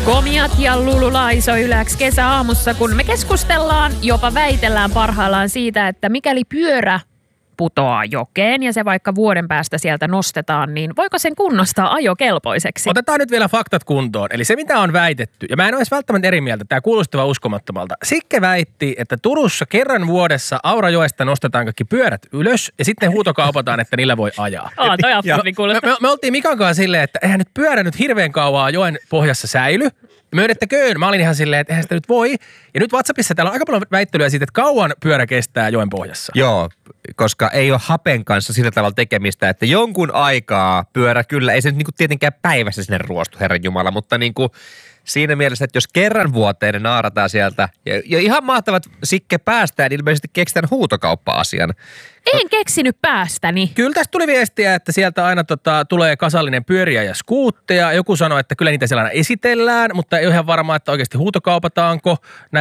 Komiat ja Lulu Laiso Yläks kesäaamussa, kun me keskustellaan, jopa väitellään parhaillaan siitä, että mikäli pyörä putoaa jokeen ja se vaikka vuoden päästä sieltä nostetaan, niin voiko sen kunnostaa ajokelpoiseksi? Otetaan nyt vielä faktat kuntoon. Eli se, mitä on väitetty, ja mä en ole edes välttämättä eri mieltä, tämä kuulostaa uskomattomalta. Sikke väitti, että Turussa kerran vuodessa Aurajoesta nostetaan kaikki pyörät ylös ja sitten huutokaupataan, että niillä voi ajaa. Me oltiin Mikan kanssa silleen, että eihän nyt pyörä nyt hirveän kauaa joen pohjassa säily. Myönnettäköön. Mä olin ihan silleen, että eihän sitä nyt voi. Ja nyt WhatsAppissa täällä on aika paljon väittelyä siitä, että kauan pyörä kestää joen pohjassa. Joo, koska ei ole hapen kanssa sillä tavalla tekemistä, että jonkun aikaa pyörä kyllä, ei se nyt niinku tietenkään päivässä sinne ruostu, Herran Jumala, mutta niinku siinä mielessä, että jos kerran vuoteen ne naarataan sieltä, ja ihan mahtavat Sikke päästään, ilmeisesti keksitään huutokauppa-asian. En keksinyt päästäni. Kyllä tästä tuli viestiä, että sieltä aina tulee kasallinen pyöriä ja skuutteja. Joku sanoi, että kyllä niitä siellä aina esitellään, mutta ei ole ihan varmaa, että oikeasti huutokaupataanko.